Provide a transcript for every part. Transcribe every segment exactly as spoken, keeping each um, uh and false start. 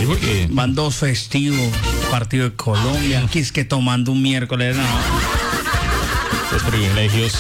Sí, porque van dos festivos, partido de Colombia, que es que tomando un miércoles, no. Los privilegios.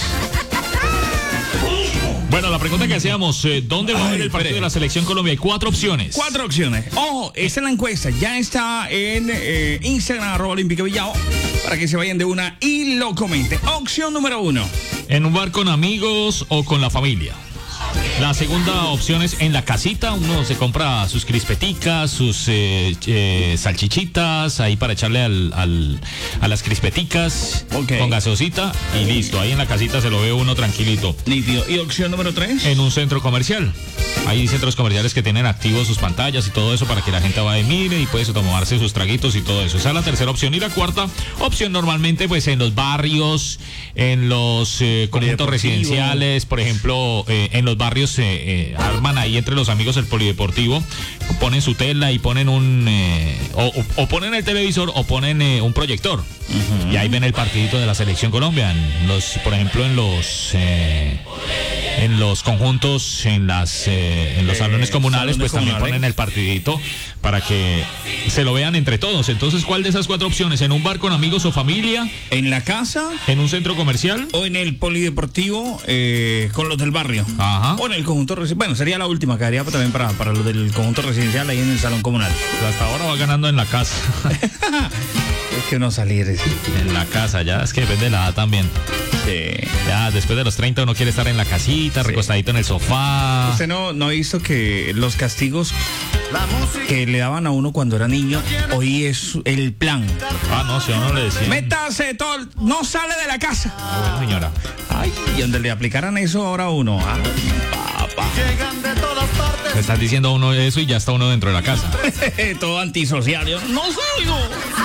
Bueno, la pregunta que hacíamos, eh, ¿dónde va a haber el partido de la Selección Colombia? Hay cuatro opciones. Cuatro opciones. Ojo, esta es la encuesta. Ya está en eh, Instagram, arroba Olímpica Villao, para que se vayan de una y lo comenten. Opción número uno. En un bar con amigos o con la familia. La segunda opción es en la casita. Uno se compra sus crispeticas, sus eh, eh, salchichitas, ahí para echarle al, al, a las crispeticas, okay, con gaseosita y listo. Ahí en la casita se lo ve uno tranquilito. Nítido. ¿Y opción número tres? En un centro comercial. Hay centros comerciales que tienen activos sus pantallas y todo eso para que la gente vaya y mire y puede tomarse sus traguitos y todo eso. Esa es la tercera opción. Y la cuarta opción normalmente pues en los barrios, en los eh, conjuntos residenciales, por ejemplo, eh, en los barrios eh, eh, arman ahí entre los amigos el polideportivo, ponen su tela y ponen un eh, o, o, o ponen el televisor o ponen eh, un proyector. Uh-huh. Y ahí ven el partidito de la Selección Colombia. En los, por ejemplo, en los eh, en los conjuntos, en las eh, en los salones comunales, pues también ponen el partidito para que se lo vean entre todos. Entonces, ¿cuál de esas cuatro opciones? ¿En un bar con amigos o familia? ¿En la casa? ¿En un centro comercial? ¿O en el polideportivo eh, con los del barrio? Ajá. ¿O en el conjunto residencial? Bueno, sería la última, quedaría también para, para los del conjunto residencial ahí en el salón comunal. Pues hasta ahora va ganando en la casa. Es que no salir. Es... En la casa, ya es que depende de la edad también. Sí. Ya después de los treinta uno quiere estar en la casita, sí, recostadito en el sofá. ¿Usted no, no hizo que los castigos que le daban a uno cuando era niño, hoy es el plan? Ah, no, si a uno le decían... Métase todo, no sale de la casa. Ah, bueno, señora. Ay, y donde le aplicaran eso ahora a uno. Ah, papá. Le están diciendo a uno eso y ya está uno dentro de la casa. Todo antisocial. Yo no salgo.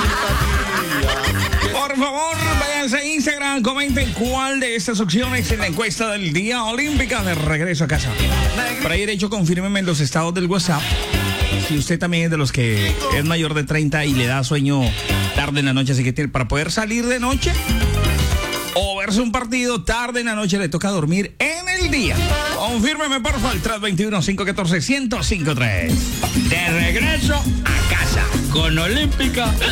Por favor, váyanse a Instagram, comenten cuál de estas opciones en la encuesta del Día Olímpica de regreso a casa. Para ir hecho, confírmeme en los estados del WhatsApp si usted también es de los que es mayor de treinta y le da sueño tarde en la noche, así que tiene, para poder salir de noche o verse un partido tarde en la noche, le toca dormir en el día. Confírmeme, por favor, tras veintiuno, cinco catorce, ciento cinco tres. De regreso a casa con Olímpica.